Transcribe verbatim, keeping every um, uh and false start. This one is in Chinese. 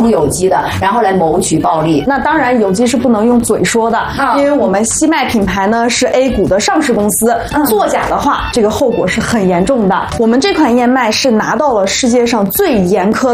出有机的，然后来谋取暴利。 那当然，有机是不能用嘴说的， 嗯、 因为我们西麦品牌呢是 A 股的上市公司，嗯、作假的话，这个后果是很严重的。我们这款燕麦是拿到了世界上最严苛